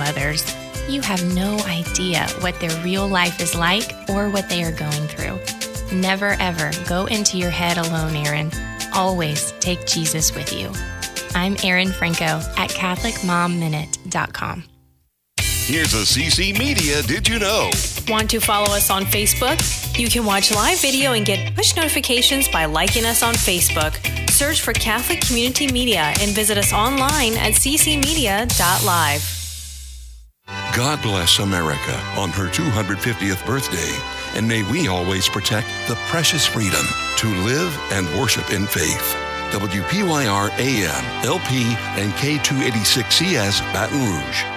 others. You have no idea what their real life is like or what they are going through. Never ever go into your head alone, Erin. Always take Jesus with you. I'm Erin Franco at CatholicMomMinute.com. Here's a CC Media Did You Know? Want to follow us on Facebook? You can watch live video and get push notifications by liking us on Facebook. Search for Catholic Community Media and visit us online at ccmedia.live. God bless America on her 250th birthday, and may we always protect the precious freedom to live and worship in faith. WPYR AM, LP, and K286CS Baton Rouge.